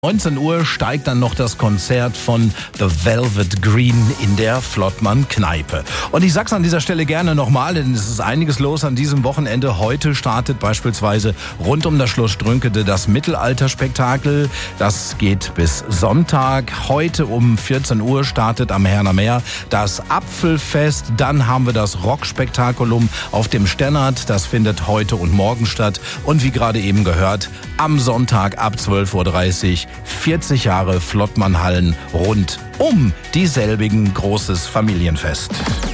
19 Uhr steigt dann noch das Konzert von The Velvet Green in der Flottmann Kneipe. Und ich sag's an dieser Stelle gerne nochmal, denn es ist einiges los an diesem Wochenende. Heute startet beispielsweise rund um das Schloss Strünkede das Mittelalterspektakel. Das geht bis Sonntag. Heute um 14 Uhr startet am Herner Meer das Apfelfest. Dann haben wir das Rockspektakulum auf dem Stennert. Das findet heute und morgen statt. Und wie gerade eben gehört, am Sonntag ab 12:30 Uhr 40 Jahre Flottmannhallen rund um dieselbigen, großes Familienfest.